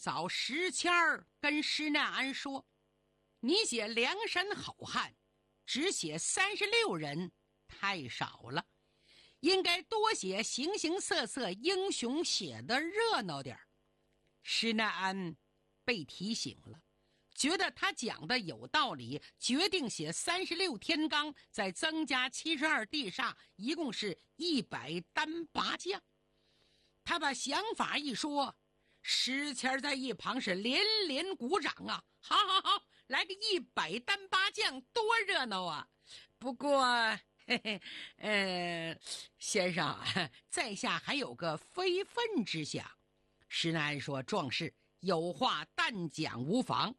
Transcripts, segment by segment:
早石谦儿跟施耐庵说，你写梁山好汉只写36人太少了，应该多写形形色色英雄，写得热闹点儿。施耐庵被提醒了，觉得他讲的有道理，决定写36天罡，再增加72地煞，一共是100单八将。他把想法一说，石谦在一旁是连连鼓掌啊！好好好，来个100单八将，多热闹啊！不过，先生，在下还有个非分之想。施耐庵说：“壮士有话但讲无妨。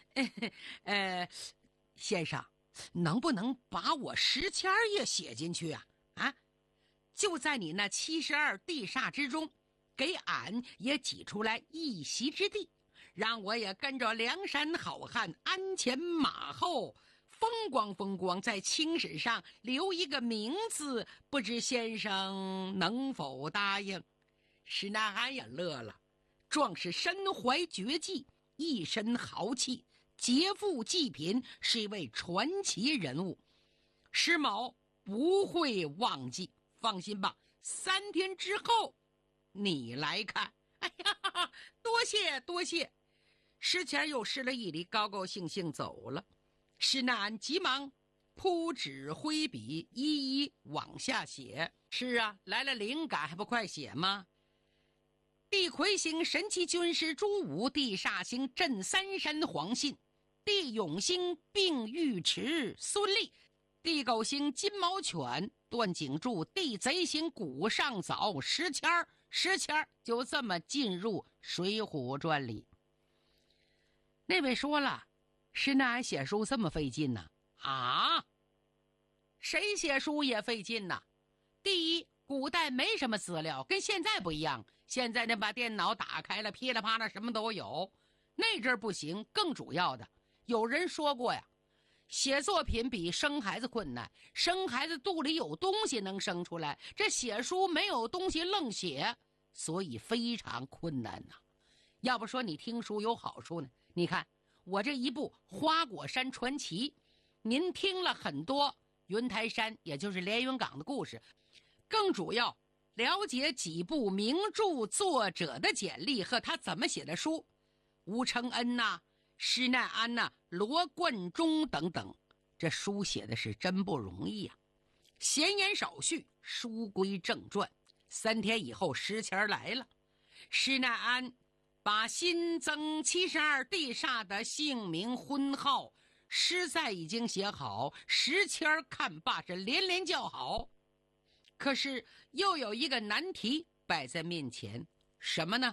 先生，能不能把我石谦也写进去啊？啊，就在你那72地煞之中，给俺也挤出来一席之地，让我也跟着梁山好汉鞍前马后，风光风光，在青史上留一个名字，不知先生能否答应？”施耐庵也乐了，壮士身怀绝技，一身豪气，劫富济贫，是一位传奇人物，施某不会忘记，放心吧，3天之后你来看。哎呀，多谢多谢。石谦又施了一礼，高高兴兴走了。施耐庵急忙铺纸挥笔，一一往下写。是啊，来了灵感还不快写吗？地魁星神奇军师朱武，地煞星镇三山黄信，地永星并尉迟孙立，地狗星金毛犬段景柱，地贼星古上早石谦儿。石谦儿就这么进入《水浒传》里。那位说了，施耐庵写书这么费劲呢？啊，谁写书也费劲呢。第一，古代没什么资料，跟现在不一样。现在呢，把电脑打开了，噼里啪啦什么都有。那阵儿不行。更主要的，有人说过呀，写作品比生孩子困难。生孩子肚里有东西能生出来，这写书没有东西愣写，所以非常困难呐。要不说你听书有好处呢？你看我这一部《花果山传奇》，您听了很多云台山，也就是连云港的故事，更主要了解几部名著作者的简历和他怎么写的书，吴承恩呐、施耐庵呐、罗贯中等等，这书写的是真不容易啊。闲言少叙，书归正传。3天以后，石谦来了。施耐庵把新增72地煞的姓名婚号诗在已经写好，石谦看罢是连连叫好。可是又有一个难题摆在面前，什么呢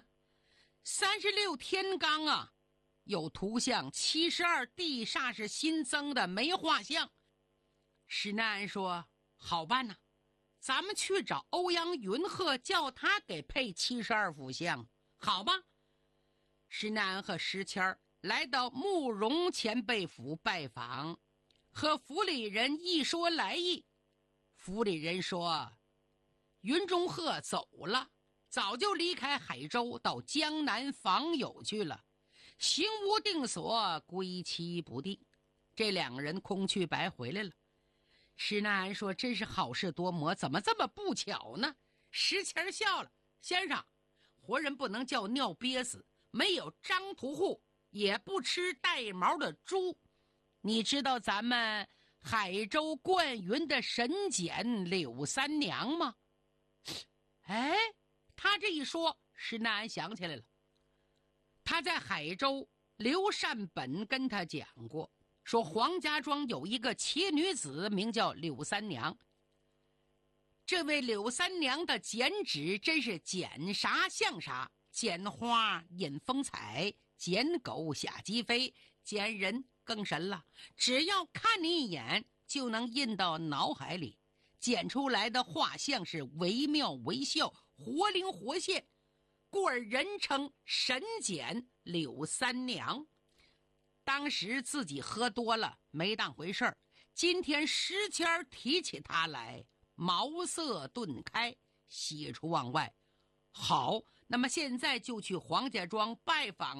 ？36天罡啊，有图像，72地煞是新增的，没画像。施耐庵说：“好办呐，咱们去找欧阳云鹤，叫他给配72幅像，好吧？”施耐庵和石谦来到慕容前辈府拜访，和府里人一说来意。府里人说，云中鹤走了，早就离开海州，到江南访友去了，行无定所，归期不定。这2个人空去白回来了。施耐庵说：“真是好事多磨，怎么这么不巧呢？”石谦笑了：“先生，活人不能叫尿憋死，没有张屠户，也不吃带毛的猪。你知道咱们海州灌云的神简柳三娘吗？”哎，他这一说，施耐庵想起来了。他在海州，刘善本跟他讲过，说黄家庄有一个奇女子，名叫柳三娘。这位柳三娘的剪纸真是剪啥像啥，剪花引风采，剪狗下鸡飞，剪人更神了，只要看你一眼就能印到脑海里，剪出来的画像是惟妙惟肖，活灵活现，故而人称神剪柳三娘。当时自己喝多了没当回事儿，今天石谦提起他来，茅塞顿开，喜出望外。好，那么现在就去黄家庄拜访